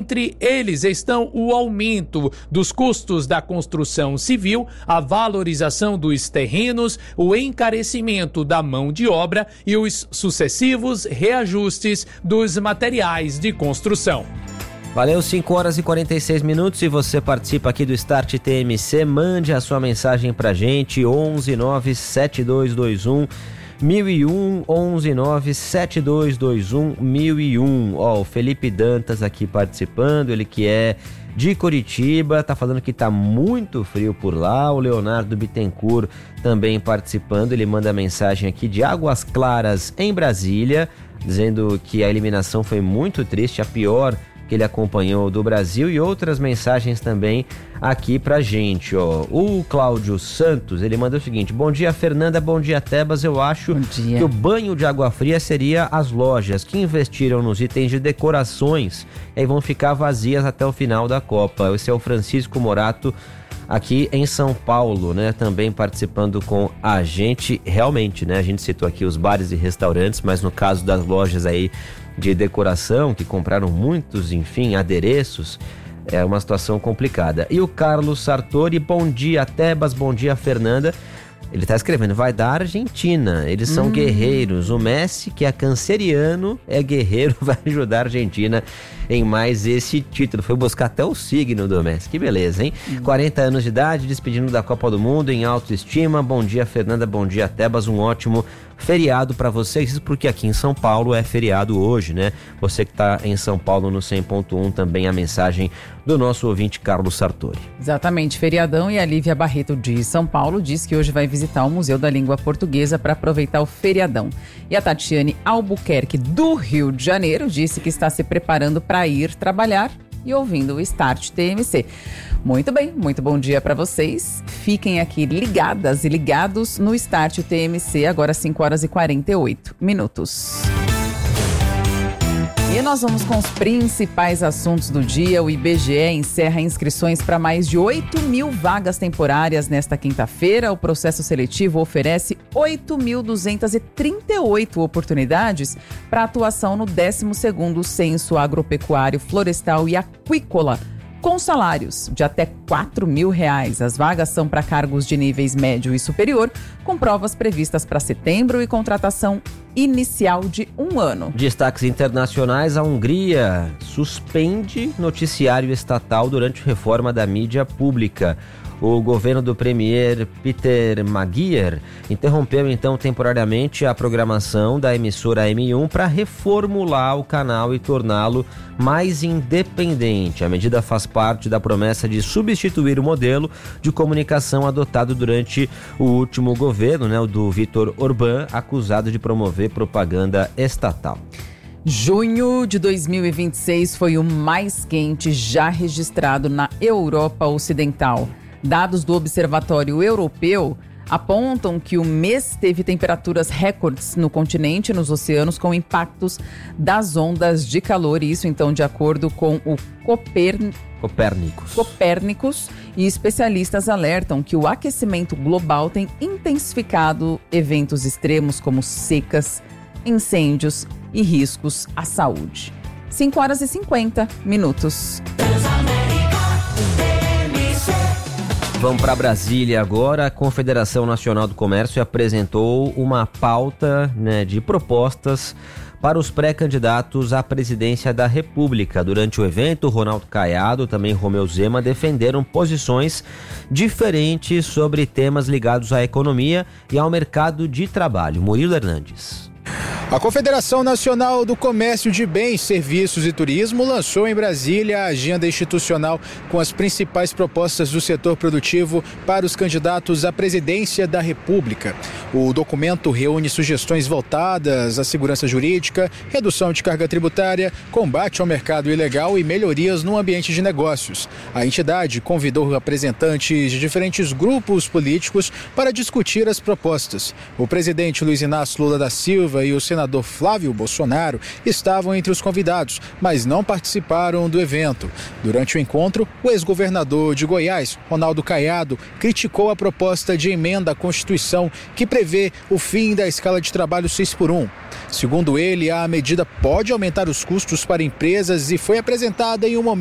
Entre eles estão o aumento dos custos da construção civil, a valorização dos terrenos, o encarecimento da mão de obra e os sucessivos reajustes dos materiais de construção. Valeu, 5 horas e 46 minutos, e você participa aqui do Start TMC, mande a sua mensagem pra gente, 1197221 1001, 1197221 1001. Ó, o Felipe Dantas aqui participando, ele que é de Curitiba, tá falando que tá muito frio por lá. O Leonardo Bittencourt também participando, ele manda mensagem aqui de Águas Claras, em Brasília, dizendo que a eliminação foi muito triste, a pior que ele acompanhou do Brasil, e outras mensagens também aqui pra gente, ó. O Cláudio Santos, ele manda o seguinte: bom dia, Fernanda, bom dia, Tebas. Eu acho que o banho de água fria seria as lojas que investiram nos itens de decorações e aí vão ficar vazias até o final da Copa. Esse é o Francisco Morato, aqui em São Paulo, né, também participando com a gente. Realmente, né, a gente citou aqui os bares e restaurantes, mas no caso das lojas aí de decoração, que compraram muitos, enfim, adereços, é uma situação complicada. E o Carlos Sartori, bom dia, Tebas, bom dia, Fernanda. Ele tá escrevendo, vai dar Argentina, eles são guerreiros. O Messi, que é canceriano, é guerreiro, vai ajudar a Argentina em mais esse título. Foi buscar até o signo do Messi, que beleza, hein? 40 anos de idade, despedindo da Copa do Mundo em autoestima. Bom dia, Fernanda, bom dia, Tebas, um ótimo feriado para vocês, isso porque aqui em São Paulo é feriado hoje, né? Você que tá em São Paulo no 100.1, também a mensagem do nosso ouvinte Carlos Sartori. Exatamente, feriadão, e a Lívia Barreto de São Paulo diz que hoje vai visitar o Museu da Língua Portuguesa para aproveitar o feriadão. E a Tatiane Albuquerque, do Rio de Janeiro, disse que está se preparando para ir trabalhar e ouvindo o Start TMC. Muito bem, muito bom dia para vocês. Fiquem aqui ligadas e ligados no Start TMC, agora 5 horas e 48 minutos. E nós vamos com os principais assuntos do dia. O IBGE encerra inscrições para mais de 8.000 vagas temporárias nesta quinta-feira. O processo seletivo oferece 8.238 oportunidades para atuação no 12º Censo Agropecuário, Florestal e Aquícola, com salários de até R$4.000. As vagas são para cargos de níveis médio e superior, com provas previstas para setembro e contratação inicial de 1 ano. Destaques internacionais: a Hungria suspende noticiário estatal durante reforma da mídia pública. O governo do premier Peter Magyar interrompeu então temporariamente a programação da emissora M1 para reformular o canal e torná-lo mais independente. A medida faz parte da promessa de substituir o modelo de comunicação adotado durante o último governo, né, o do Viktor Orbán, acusado de promover propaganda estatal. Junho de 2026 foi o mais quente já registrado na Europa Ocidental. Dados do Observatório Europeu apontam que o mês teve temperaturas recordes no continente e nos oceanos, com impactos das ondas de calor. Isso, então, de acordo com o Copérnicos, e especialistas alertam que o aquecimento global tem intensificado eventos extremos como secas, incêndios e riscos à saúde. 5 horas e 50 minutos. Vamos para Brasília agora. A Confederação Nacional do Comércio apresentou uma pauta, né, de propostas para os pré-candidatos à presidência da República. Durante o evento, Ronaldo Caiado, também Romeu Zema, defenderam posições diferentes sobre temas ligados à economia e ao mercado de trabalho. Murilo Hernandes. A Confederação Nacional do Comércio de Bens, Serviços e Turismo lançou em Brasília a agenda institucional com as principais propostas do setor produtivo para os candidatos à presidência da República. O documento reúne sugestões voltadas à segurança jurídica, redução de carga tributária, combate ao mercado ilegal e melhorias no ambiente de negócios. A entidade convidou representantes de diferentes grupos políticos para discutir as propostas. O presidente Luiz Inácio Lula da Silva e o senador Flávio Bolsonaro estavam entre os convidados, mas não participaram do evento. Durante o encontro, o ex-governador de Goiás, Ronaldo Caiado, criticou a proposta de emenda à Constituição que prevê o fim da escala de trabalho 6x1. Segundo ele, a medida pode aumentar os custos para empresas e foi apresentada em um momento